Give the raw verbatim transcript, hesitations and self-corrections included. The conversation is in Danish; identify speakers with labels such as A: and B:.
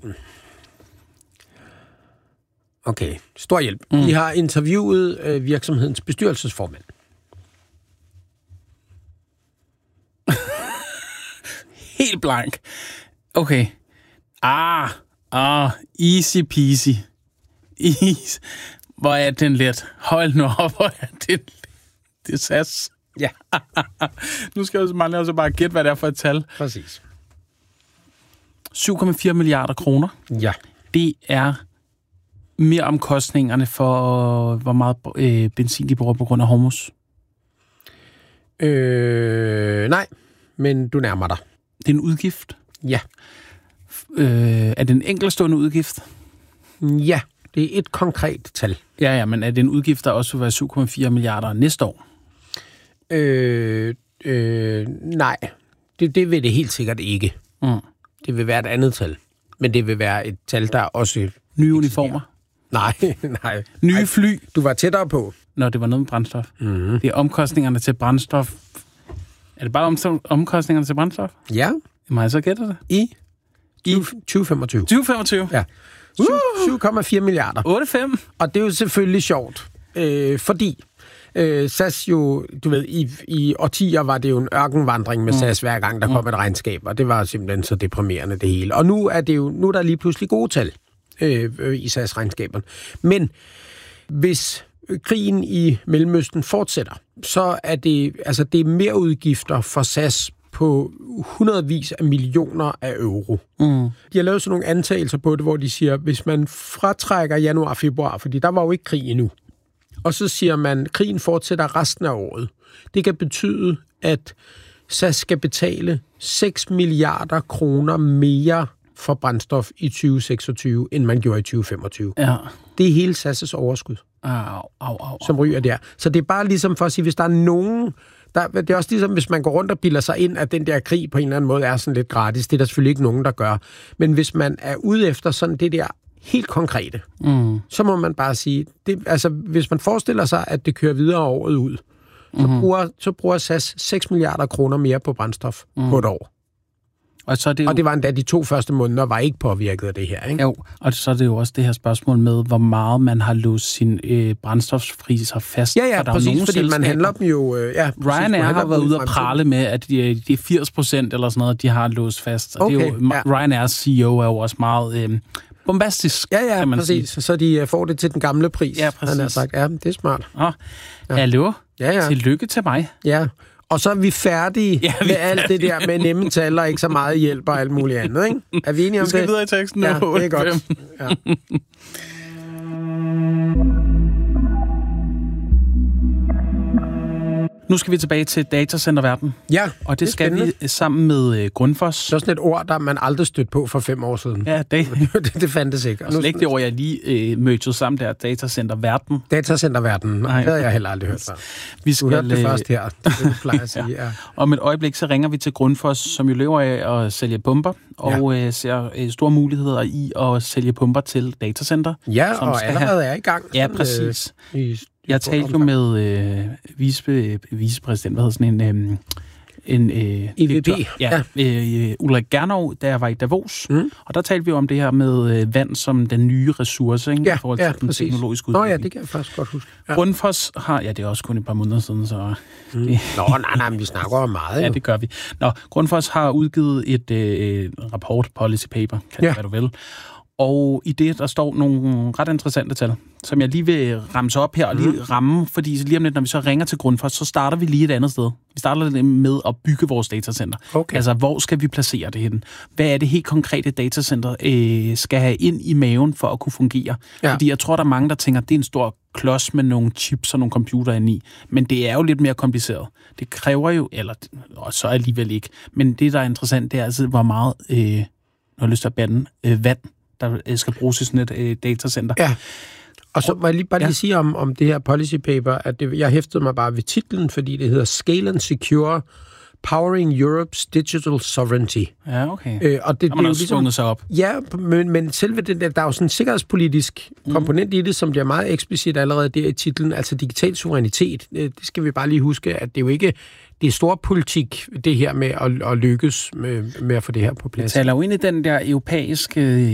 A: Okay, stor hjælp. Mm. I har interviewet øh, virksomhedens bestyrelsesformand.
B: Helt blank. Okay. Ah, ah, easy peasy. Easy. Hvor er den let. Hold nu op, hvor er det let. Det er S A S.
A: Ja.
B: Nu skal jeg jo så bare gætte, hvad det er for et tal.
A: Præcis.
B: syv komma fire milliarder kroner.
A: Ja.
B: Det er mere omkostningerne for, hvor meget øh, benzin de bruger på grund af hormuz.
A: Øh, nej, men du nærmer dig.
B: Det er en udgift.
A: Ja.
B: Øh, er det en enkeltstående udgift?
A: Ja, det er et konkret tal.
B: Ja, ja, men er det en udgift, der også vil være syv komma fire milliarder næste år?
A: Øh, øh, nej, det, det vil det helt sikkert ikke.
B: Mm.
A: Det vil være et andet tal. Men det vil være et tal, der også...
B: Nye uniformer?
A: Nej, nej.
B: Nye
A: nej.
B: fly?
A: Du var tættere på.
B: Nå, det var noget med brændstof.
A: Mm-hmm.
B: Det er omkostningerne til brændstof. Er det bare om, omkostningerne til brændstof?
A: Ja.
B: Må jeg så gætte det?
A: I? I tyve femogtyve.
B: tyve femogtyve?
A: Ja. syv komma fire milliarder.
B: otte komma fem?
A: Og det er jo selvfølgelig sjovt, øh, fordi øh, S A S jo, du ved, i, i årtier var det jo en ørkenvandring med mm. S A S, hver gang der kom mm. et regnskab, og det var simpelthen så deprimerende det hele. Og nu er det jo, nu er der lige pludselig gode tal øh, øh, i S A S-regnskaberne. Men hvis krigen i Mellemøsten fortsætter, så er det, altså det er mere udgifter for S A S på hundredvis af millioner af euro. Mm. De har lavet sådan nogle antagelser på det, hvor de siger, hvis man fratrækker januar og februar, fordi der var jo ikke krig endnu, og så siger man, at krigen fortsætter resten af året. Det kan betyde, at S A S skal betale seks milliarder kroner mere for brændstof i tyve seksogtyve, end man gjorde i tyve femogtyve.
B: Ja.
A: Det er hele S A S' overskud,
B: au, au, au,
A: som ryger der. Så det er bare ligesom for at sige, hvis der er nogen... Der, det er også ligesom, hvis man går rundt og bilder sig ind, at den der krig på en eller anden måde er sådan lidt gratis. Det er der selvfølgelig ikke nogen, der gør. Men hvis man er ude efter sådan det der helt konkrete, mm. så må man bare sige, det, altså hvis man forestiller sig, at det kører videre året ud, så, mm. bruger, så bruger S A S seks milliarder kroner mere på brændstof mm. på et år. Og, så er det jo... og det var endda de to første måneder, var ikke påvirket af det her, ikke?
B: Jo, og så er det jo også det her spørgsmål med, hvor meget man har låst sine øh, brændstofspriser fast.
A: Ja, ja, præcis, fordi selskaber. Man handler dem jo... Øh, ja,
B: Ryanair har været ude at prale med, at de, de firs procent eller sådan noget, de har låst fast. Og okay, det er jo, ja. Ryanairs C E O er jo også meget øh, bombastisk,
A: ja, ja,
B: kan man
A: præcis.
B: sige.
A: Så de får det til den gamle pris.
B: Ja, præcis.
A: Han har sagt, ja, det er smart.
B: Oh, ja. Hallo? Ja, ja. Tillykke til mig.
A: Ja. Og så er vi færdige ja, vi med alt det der med nemme tal og ikke så meget hjælp og alt muligt andet, ikke? Er vi enige om det?
B: Vi skal videre i teksten nu.
A: Ja, det er godt. Ja.
B: Nu skal vi tilbage til datacenterverden.
A: Ja,
B: og det, det skal
A: spændende.
B: vi sammen med uh, Grundfos.
A: Det er sådan et ord, der man aldrig stødt på for fem år siden.
B: Ja, det,
A: det, det fandtes ikke.
B: Og slet ikke det ord, jeg lige uh, mødte sammen der, datacenterverden.
A: Datacenterverden, nej, det havde jeg heller aldrig hørt før.
B: Vi skal,
A: du hørte det først her, det vil du plejer at sige. Ja. Ja.
B: Om et øjeblik, så ringer vi til Grundfos, som jo lever af at sælge pumper, og ja. uh, ser uh, store muligheder i at sælge pumper til datacenter.
A: Ja, og allerede have... er i gang.
B: Ja, præcis.
A: Øh, i
B: Jeg talte jo med øh, vice, vicepræsident, hvad hedder sådan en... Øh, en øh,
A: I V P.
B: Ja, ja. Øh, Ulrik Gernov, da jeg var i Davos. Mm. Og der talte vi om det her med øh, vand som den nye ressource, ikke?
A: Ja,
B: i forhold
A: ja,
B: til den
A: præcis.
B: teknologiske udvikling.
A: Nå ja, det kan jeg faktisk godt huske. Ja.
B: Grundfos har... Ja, det er også kun et par måneder siden, så...
A: Mm. Det, Nå, nej, nej, men vi snakker om meget.
B: Ja, det gør vi. Nå, Grundfos har udgivet et øh, rapport, policy paper, kan ja. det, hvad du vil. Og i det, der står nogle ret interessante tal, som jeg lige vil ramse op her og lige ramme, fordi lige om lidt, når vi så ringer til Grundfos, så starter vi lige et andet sted. Vi starter med at bygge vores datacenter.
A: Okay.
B: Altså, hvor skal vi placere det henne? Hvad er det helt konkrete datacenter øh, skal have ind i maven for at kunne fungere? Ja. Fordi jeg tror, der er mange, der tænker, at det er en stor klods med nogle chips og nogle computer ind i. Men det er jo lidt mere kompliceret. Det kræver jo, eller og så alligevel ikke. Men det, der er interessant, det er altså, hvor meget, øh, når jeg lyst til at bande, øh, vand, der skal bruges i sådan et øh, datacenter.
A: Ja, og så må jeg lige bare lige ja. sige om, om det her policy paper, at det, jeg hæftede mig bare ved titlen, fordi det hedder Scale and Secure Powering Europe's Digital Sovereignty.
B: Ja, okay.
A: Øh, og det,
B: der må
A: det er jo
B: ligesom sig op.
A: Ja, men, men selve det der, der er jo sådan en sikkerhedspolitisk mm. komponent i det, som bliver meget eksplicit allerede der i titlen, altså digital suverænitet. Det skal vi bare lige huske, at det er jo ikke det er stor politik, det her med at, at lykkes med, med at få det her på plads.
B: Vi taler jo ind i den der europæiske